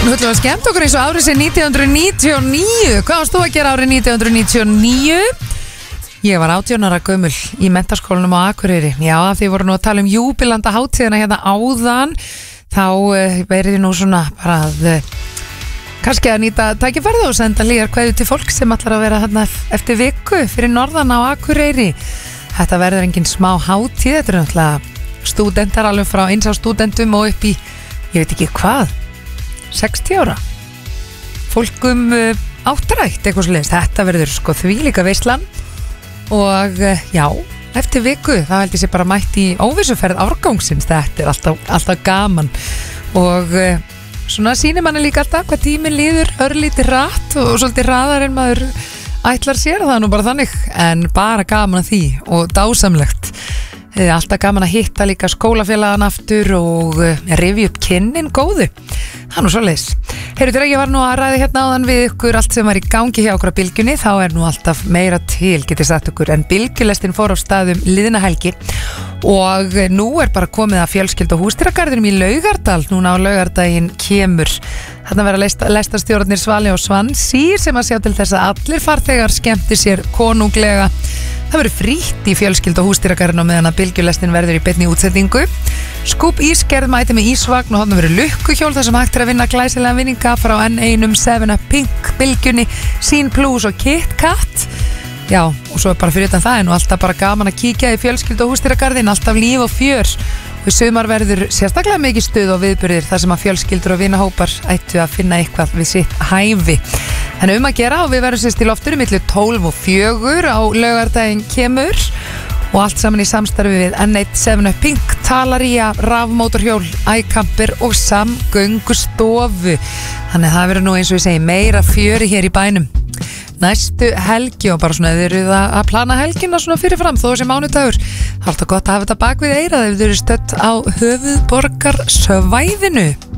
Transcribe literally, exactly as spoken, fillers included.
Nú ætlum við að skemmt okkur eins og árið sem nítján hundruð níutíu og níu. Hvað varst þú að gera árið nítján hundruð níutíu og níu? Ég var átján ára gömul í menntaskólanum á Akureyri. Já, því voru nú að tala um júbilanda hátíðina hérna áðan. Þá uh, verið nú svona bara að uh, kannski að nýta tækifærið og senda hlýjar kveðju til fólk sem ætlar að vera hérna eftir viku fyrir norðan á Akureyri. Þetta verður engin smá hátíð. Þetta er náttúrulega stúdentar alveg frá eins á stúdentum og upp í, ég veit ekki hvað, sextíu ára. Fólkum uh, áttrætt, eitthvað svolítið. Þetta verður sko þvílíka veislan. Og uh, já, eftir viku það held ég sé bara mætt í óvissuferð árgangsins. Þetta er alltaf, alltaf gaman og uh, svona sýnir manni líka alltaf hvað tíminn líður örlítið rætt og svolítið ræðar en maður ætlar sér. Það er nú bara þannig, en bara gaman að því og dásamlegt. uh, alltaf gaman að hitta líka skólafélagan aftur og uh, rifja upp kynnin góðu. Það er nú svoleiðis. Heyrðu, þegar ég var nú að ræða hérna áðan við ykkur allt sem var í gangi hjá okkur á Bylgjunni, þá er nú alltaf meira til, getið sagt okkur, en Bylgjulestin fór á staðum liðna helgi og nú er bara komið að fjölskyldu og húsdýragarðinum í Laugardal. Núna á laugardaginn kemur þarna vera lestarstjórarnir Svali og Svansí sem að sjá til þess að allir farþegar skemmti sér konunglega. Það verður frítt í fjölskyldu og húsdýragarðinum meðan að Bylgjulestin verður í beinni útsendingu. Skúp ísgerð mæti með ísvagn og hann verður lukkuhjól þar sem hægt er að vinna glæsilega vinninga frá N eins seven up Pink, Bylgjunni, Scene Plus og Kit Kat. Já, og svo er bara fyrir utan það en alltaf bara gaman að kíkja í fjölskyldu og húsdýragarðin, alltaf líf og fjör. Og í sumar verður sérstaklega mikið stuð og viðburðir þar sem að fjölskyldur og vinahópar ættu að finna eitthvað við sitt hæfi. En um að gera og við verðum sérst í loftur milli tólf og fjögur á laugardaginn kemur og allt saman í samstarfi við N eins seven up Pink, Talaría, rafmótorhjól, iCamper og samgöngustofu. Þannig að það verður nú eins og ég segi meira fjöri hér í bænum næstu helgi og bara svona þið eruð að plana helgina svona fyrirfram þó sem mánudagur. Það er alltaf gott að hafa þetta bak við eyrað ef þið eru stödd á höfuðborgarsvæðinu.